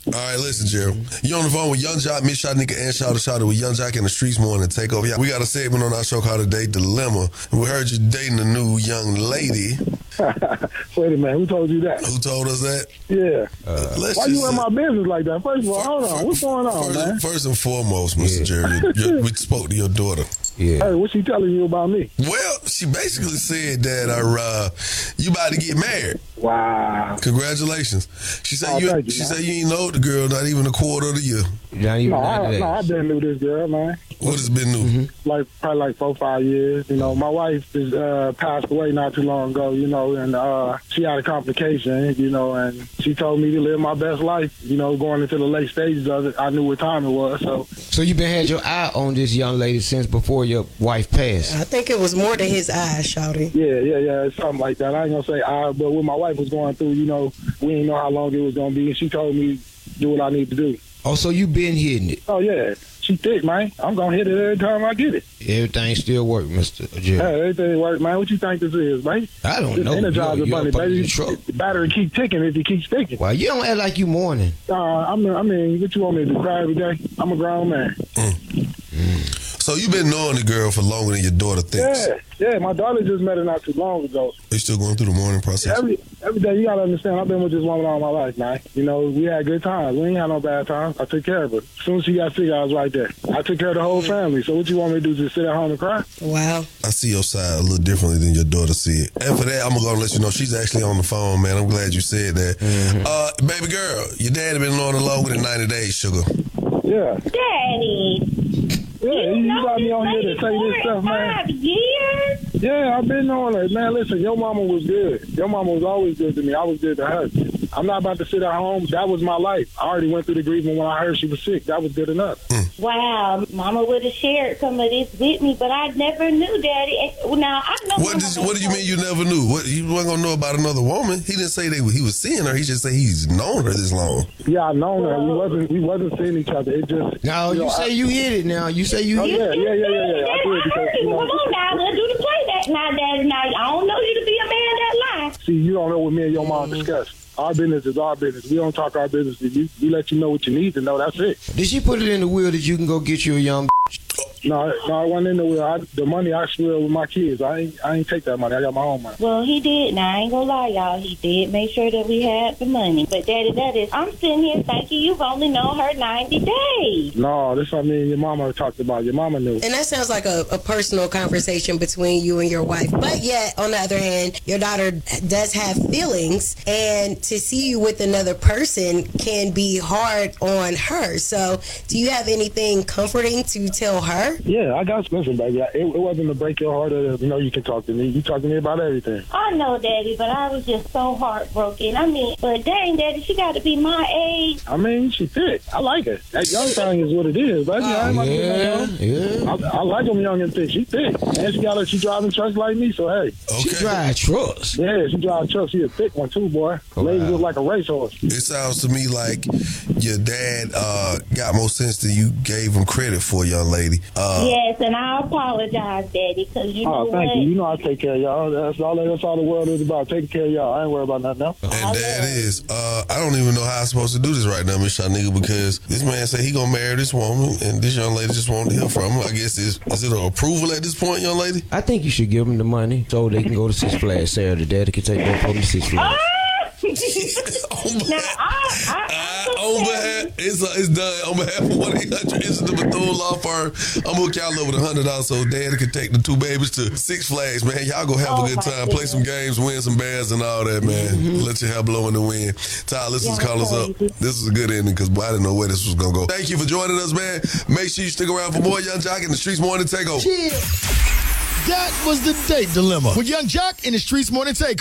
All right, listen, Gerald. You on the phone with Young Jock, Miss Shanika, and Shawty with Young Jock in the Streets Morning Takeover. Yeah, we got a segment on our show called The Date Dilemma. We heard you dating a new young lady. Wait a minute, who told you that? Who told us that? Yeah. Why you in my business like that? First of all, hold on. What's going on, man? First and foremost, Mr. Jerry, we spoke to your daughter. Yeah. Hey, what's she telling you about me? Well, she basically said that you about to get married. Wow. Congratulations. She said you said you ain't know the girl not even a quarter of the year. Not even I've been knew this girl, man. What has been new? Mm-hmm. Probably like 4 or 5 years. You know, my wife is passed away not too long ago, you know, and she had a complication, you know, and she told me to live my best life, you know, going into the late stages of it. I knew what time it was, So you been had your eye on this young lady since before your wife passed? I think it was more than his eyes, Shawty. Yeah, it's something like that. I ain't gonna say but when my wife was going through, you know, we didn't know how long it was gonna be, and she told me do what I need to do. Oh, so you been hitting it? Oh yeah, she thick, man. I'm gonna hit it every time I get it. Everything still work, Mr. Jerry. Hey, everything work, man. What you think this is, man? I don't know. Energizer Bunny, baby. The battery keep ticking if you keep sticking. Well, you don't act like you mourning. I mean, what you want me to do, cry every day? I'm a grown man. So you been knowing the girl for longer than your daughter thinks? Yeah. My daughter just met her not too long ago. Are you still going through the mourning process? Every day, you gotta understand, I've been with this woman all my life, man. You know, we had good times. We ain't had no bad times. I took care of her. As soon as she got sick, I was right there. I took care of the whole family. So what you want me to do, just sit at home and cry? Wow. I see your side a little differently than your daughter see it. And for that, I'm going to let you know she's actually on the phone, man. I'm glad you said that. Mm-hmm. Baby girl, your daddy been knowing her longer than 90 days, sugar. Yeah. Daddy. Yeah, you got me on here to say this stuff, man. 5 years? Yeah, I've been on it. Man, listen, your mama was good. Your mama was always good to me. I was good to her. I'm not about to sit at home. That was my life. I already went through the grieving when I heard she was sick. That was good enough. Wow, Mama would have shared some of this with me, but I never knew, Daddy. Now, I know. What do you mean you never knew? What, you wasn't going to know about another woman? He didn't say that he was seeing her. He just said he's known her this long. Yeah, I known her. We wasn't seeing each other. It just... No, you say you hit it now. You say you hit it. Yeah. I did because, Come on now, let's do the play that now, Daddy. Now, I don't know you to be a man that lie. See, you don't know what me and your mom discussed. Our business is our business. We don't talk our business to you. We let you know what you need to know. That's it. Did she put it in the will that you can go get you a young No, I wasn't in the will. The money I split with my kids. I ain't take that money. I got my own money. Well, he did. Now, I ain't gonna lie, y'all. He did make sure that we had the money. But, Daddy, I'm sitting here thinking you've only known her 90 days. No, that's what me and your mama talked about. Your mama knew. And that sounds like a personal conversation between you and your wife. But yet, on the other hand, your daughter does have feelings, and to see you with another person can be hard on her. So, do you have anything comforting to tell her? Yeah, I got listen, baby. It wasn't to break your heart. You can talk to me. You talk to me about everything. I know, Daddy, but I was just so heartbroken. I mean, but dang, Daddy, she got to be my age. I mean, she thick. I like her. That young thing is what it is, baby. I like them young and thick. She thick. And she driving trucks like me, so hey. Okay. She drive trucks. Yeah, she drives trucks. She a thick one too, boy. Lady look like a racehorse. It sounds to me like your dad got more sense than you gave him credit for, young lady. Yes, and I apologize, Daddy, because you know thank what? you. You know I take care of y'all. That's all the world is about, taking care of y'all. I ain't worried about nothing else. And that is, I don't even know how I'm supposed to do this right now, Miss Shanika, because this man said he gonna marry this woman, and this young lady just wanted to hear from him. I guess is it an approval at this point, young lady? I think you should give them the money so they can go to Six Flags Saturday. Daddy can take both of them to Six Flags. It's done. On behalf of 1-800 Instant Bethune Law Firm, I'm gonna count over $100 so Dad can take the two babies to Six Flags, man. Y'all gonna have a good time, play some games, win some bands and all that, man. Let your hair blow in the wind. Ty, listen, call us up. This is a good ending because I didn't know where this was gonna go. Thank you for joining us, man. Make sure you stick around for more Young Jock in the Streets Morning Takeover. That was the Date Dilemma with Young Jock in the Streets Morning Takeover.